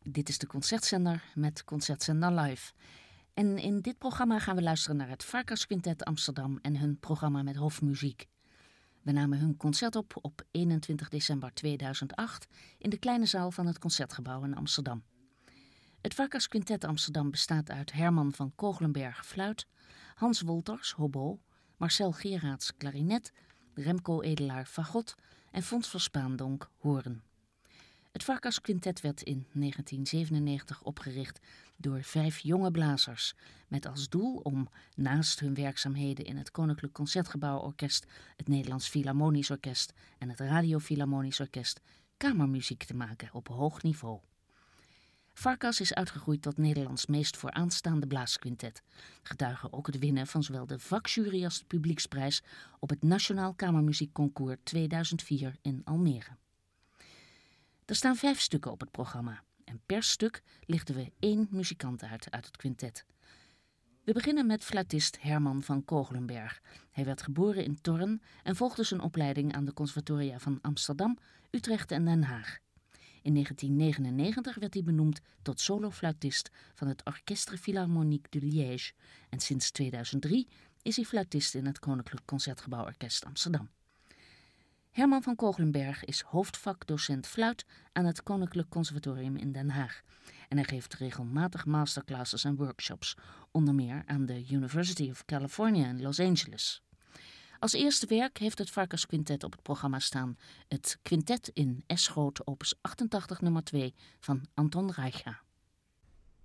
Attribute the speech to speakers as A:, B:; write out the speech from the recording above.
A: Dit is de Concertzender met Concertzender Live. En in dit programma gaan we luisteren naar het Varkensquintet Amsterdam en hun programma met hofmuziek. We namen hun concert op 21 december 2008 in de kleine zaal van het Concertgebouw in Amsterdam. Het Varkensquintet Amsterdam bestaat uit Herman van Kogelenberg fluit, Hans Wolters hobo, Marcel Geraerts klarinet, Remco Edelaar fagot en Fons van Spaandonk hoorn. Het Varkensquintet werd in 1997 opgericht door 5 jonge blazers, met als doel om naast hun werkzaamheden in het Koninklijk Concertgebouworkest, het Nederlands Philharmonisch Orkest en het Radio Philharmonisch Orkest kamermuziek te maken op hoog niveau. Varkas is uitgegroeid tot Nederlands meest vooraanstaande blaasquintet, getuige ook het winnen van zowel de vakjury als de publieksprijs op het Nationaal Kamermuziekconcours 2004 in Almere. Er staan 5 stukken op het programma en per stuk lichten we 1 muzikant uit het quintet. We beginnen met fluitist Herman van Kogelenberg. Hij werd geboren in Torren en volgde zijn opleiding aan de conservatoria van Amsterdam, Utrecht en Den Haag. In 1999 werd hij benoemd tot solofluitist van het Orchestre Philharmonique de Liège en sinds 2003 is hij fluitist in het Koninklijk Concertgebouworkest Amsterdam. Herman van Kogelenberg is hoofdvakdocent fluit aan het Koninklijk Conservatorium in Den Haag. En hij geeft regelmatig masterclasses en workshops, onder meer aan de University of California in Los Angeles. Als eerste werk heeft het Varkensquintet op het programma staan het Quintet in S groot opus 88 nummer 2 van Anton Reicha.